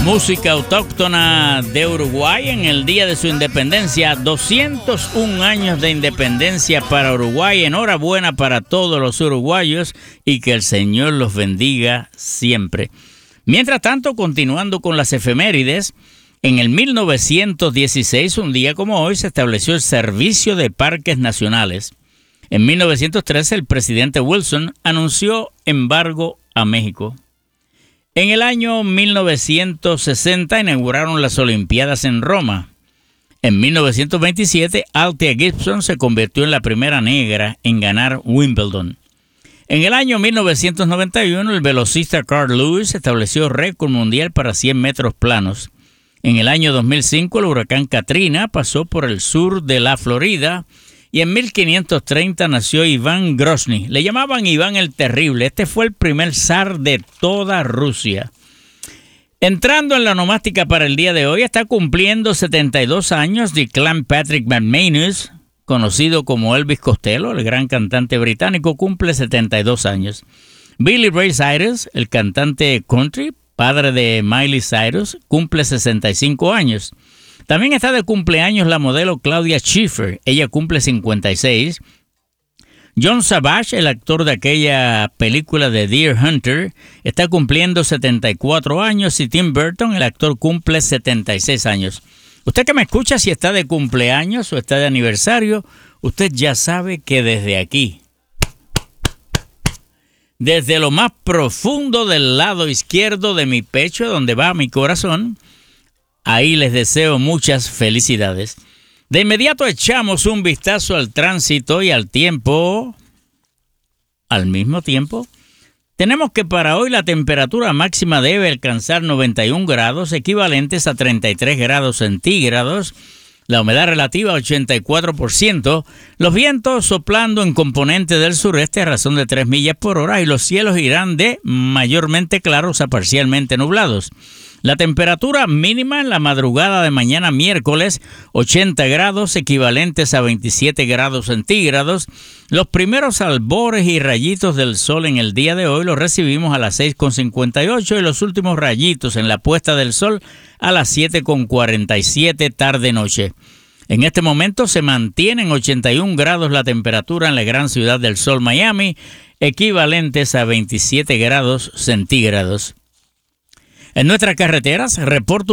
música autóctona de Uruguay en el día de su independencia. 201 años de independencia para Uruguay. Enhorabuena para todos los uruguayos y que el Señor los bendiga siempre. Mientras tanto, continuando con las efemérides, en el 1916, un día como hoy, se estableció el Servicio de Parques Nacionales. En 1913, el presidente Wilson anunció embargo a México. En el año 1960 inauguraron las Olimpiadas en Roma. En 1927, Althea Gibson se convirtió en la primera negra en ganar Wimbledon. En el año 1991, el velocista Carl Lewis estableció récord mundial para 100 metros planos. En el año 2005, el huracán Katrina pasó por el sur de la Florida. Y en 1530 nació Iván Grozny. Le llamaban Iván el Terrible. Este fue el primer zar de toda Rusia. Entrando en la onomástica para el día de hoy, está cumpliendo 72 años Declan Patrick McManus, conocido como Elvis Costello, el gran cantante británico, cumple 72 años. Billy Ray Cyrus, el cantante country, padre de Miley Cyrus, cumple 65 años. También está de cumpleaños la modelo Claudia Schiffer. Ella cumple 56. John Savage, el actor de aquella película de Deer Hunter, está cumpliendo 74 años. Y Tim Burton, el actor, cumple 76 años. Usted que me escucha, si está de cumpleaños o está de aniversario, usted ya sabe que desde aquí, desde lo más profundo del lado izquierdo de mi pecho, donde va mi corazón, ahí les deseo muchas felicidades. De inmediato echamos un vistazo al tránsito y al tiempo. Al mismo tiempo, tenemos que para hoy la temperatura máxima debe alcanzar 91 grados, equivalentes a 33 grados centígrados. La humedad relativa 84%. Los vientos soplando en componente del sureste a razón de 3 millas por hora y los cielos irán de mayormente claros a parcialmente nublados. La temperatura mínima en la madrugada de mañana miércoles, 80 grados, equivalentes a 27 grados centígrados. Los primeros albores y rayitos del sol en el día de hoy los recibimos a las 6:58 y los últimos rayitos en la puesta del sol a las 7:47 tarde-noche. En este momento se mantiene en 81 grados la temperatura en la gran ciudad del sol Miami, equivalentes a 27 grados centígrados. En nuestras carreteras, reporto